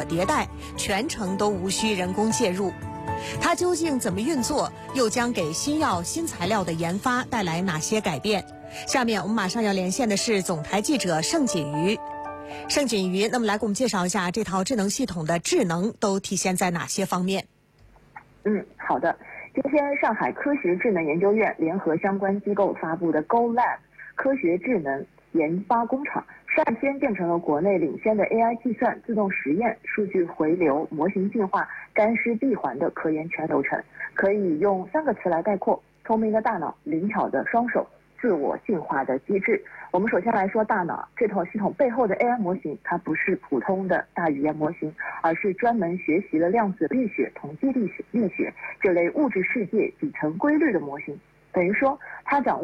迭代，全程都无需人工介入。它究竟怎么运作，又将给新药新材料的研发带来哪些改变？下面我们马上要连线的是总台记者盛锦瑜。盛锦瑜，那么来给我们介绍一下这套智能系统的智能都体现在哪些方面？ 好的。今天上海科学智能研究院联合相关机构发布的 GoLab 科学智能研发工厂，率先建成了国内领先的 AI 计算、自动实验、数据回流、模型进化、干湿闭环的科研全流程。可以用3个词来概括：聪明的大脑、灵巧的双手、自我进化的机制。我们首先来说大脑，这套系统背后的 AI 模型，它不是普通的大语言模型，而是专门学习了量子力学、统计力学这类物质世界底层规律的模型。等于说，它掌握